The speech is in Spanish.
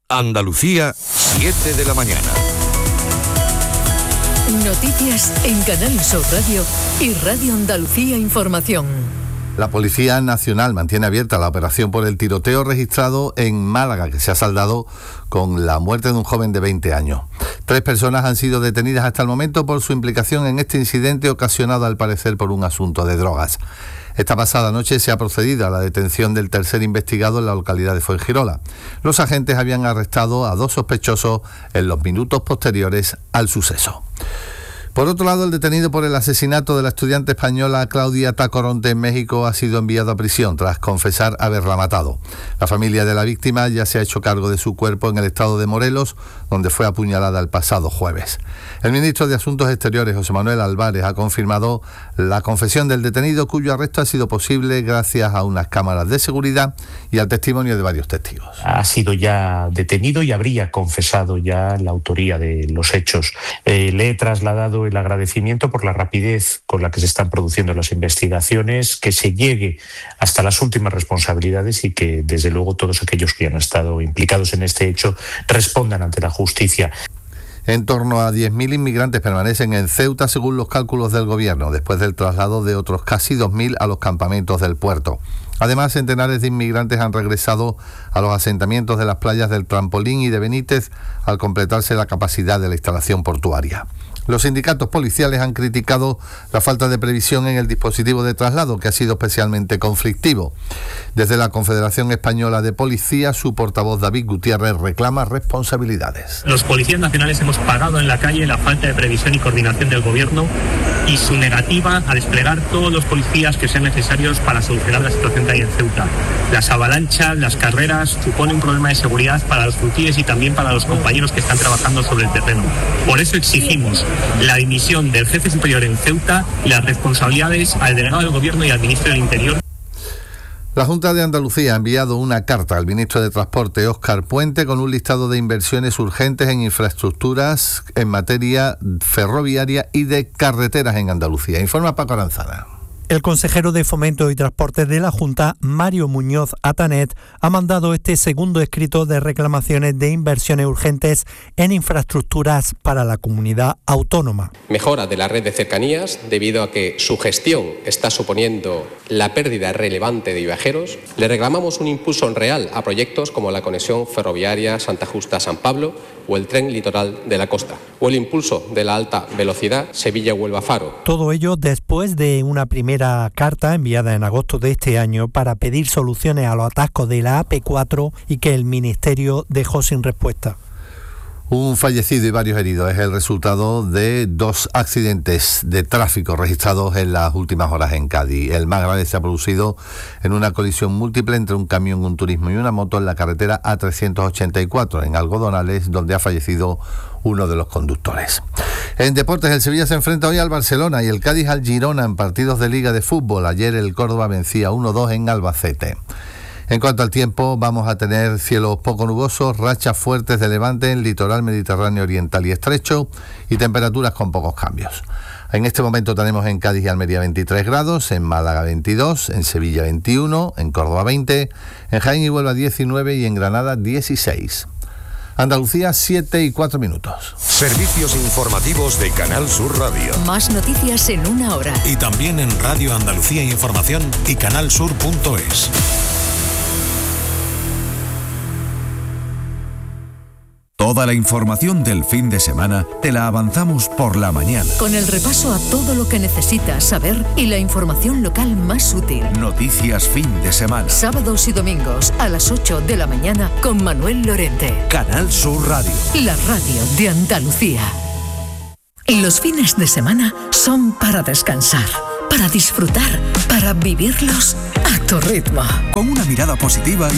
Andalucía, 7 de la mañana. Noticias en Canal Sur Radio y Radio Andalucía Información. La Policía Nacional mantiene abierta la operación por el tiroteo registrado en Málaga, que se ha saldado con la muerte de un joven de 20 años. 3 personas han sido detenidas hasta el momento por su implicación en este incidente ocasionado al parecer por un asunto de drogas. Esta pasada noche se ha procedido a la detención del tercer investigado en la localidad de Fuengirola. Los agentes habían arrestado a 2 sospechosos en los minutos posteriores al suceso. Por otro lado, el detenido por el asesinato de la estudiante española Claudia Tacoronte en México ha sido enviado a prisión tras confesar haberla matado. La familia de la víctima ya se ha hecho cargo de su cuerpo en el estado de Morelos, donde fue apuñalada el pasado jueves. El ministro de Asuntos Exteriores, José Manuel Álvarez, ha confirmado la confesión del detenido, cuyo arresto ha sido posible gracias a unas cámaras de seguridad y al testimonio de varios testigos. Ha sido ya detenido y habría confesado ya la autoría de los hechos. Le he trasladado el agradecimiento por la rapidez con la que se están produciendo las investigaciones, que se llegue hasta las últimas responsabilidades y que, desde luego, todos aquellos que han estado implicados en este hecho respondan ante la justicia. En torno a 10.000 inmigrantes permanecen en Ceuta según los cálculos del gobierno, después del traslado de otros casi 2.000 a los campamentos del puerto. Además, centenares de inmigrantes han regresado a los asentamientos de las playas del Trampolín y de Benítez al completarse la capacidad de la instalación portuaria. Los sindicatos policiales han criticado la falta de previsión en el dispositivo de traslado, que ha sido especialmente conflictivo. Desde la Confederación Española de Policía, su portavoz David Gutiérrez reclama responsabilidades. Los policías nacionales hemos pagado en la calle la falta de previsión y coordinación del gobierno y su negativa a desplegar todos los policías que sean necesarios para solucionar la situación que hay en Ceuta. Las avalanchas, las carreras suponen un problema de seguridad para los frutíes y también para los compañeros que están trabajando sobre el terreno. Por eso exigimos la dimisión del jefe superior en Ceuta y las responsabilidades al delegado del Gobierno y al ministro del Interior. La Junta de Andalucía ha enviado una carta al ministro de Transporte, Óscar Puente, con un listado de inversiones urgentes en infraestructuras en materia ferroviaria y de carreteras en Andalucía. Informa Paco Aranzana. El consejero de Fomento y Transporte de la Junta, Mario Muñoz Atanet, ha mandado este segundo escrito de reclamaciones de inversiones urgentes en infraestructuras para la comunidad autónoma. Mejora de la red de cercanías, debido a que su gestión está suponiendo la pérdida relevante de viajeros. Le reclamamos un impulso real a proyectos como la conexión ferroviaria Santa Justa-San Pablo o el tren litoral de la costa, o el impulso de la alta velocidad Sevilla-Huelva-Faro. Todo ello después de una primera carta enviada en agosto de este año para pedir soluciones a los atascos de la AP4 y que el Ministerio dejó sin respuesta. Un fallecido y varios heridos es el resultado de 2 accidentes de tráfico registrados en las últimas horas en Cádiz. El más grave se ha producido en una colisión múltiple entre un camión, un turismo y una moto en la carretera A384 en Algodonales, donde ha fallecido uno de los conductores. En deportes, el Sevilla se enfrenta hoy al Barcelona y el Cádiz al Girona en partidos de Liga de Fútbol. Ayer el Córdoba vencía 1-2 en Albacete. En cuanto al tiempo, vamos a tener cielos poco nubosos, rachas fuertes de levante en litoral mediterráneo oriental y estrecho y temperaturas con pocos cambios. En este momento tenemos en Cádiz y Almería 23 grados, en Málaga 22, en Sevilla 21, en Córdoba 20, en Jaén y Huelva 19 y en Granada 16. Andalucía, 7:04. Servicios informativos de Canal Sur Radio. Más noticias en una hora. Y también en Radio Andalucía Información y canalsur.es. Toda la información del fin de semana te la avanzamos por la mañana. Con el repaso a todo lo que necesitas saber y la información local más útil. Noticias fin de semana. Sábados y domingos a las 8 de la mañana con Manuel Lorente. Canal Sur Radio. La radio de Andalucía. Los fines de semana son para descansar, para disfrutar, para vivirlos a tu ritmo. Con una mirada positiva y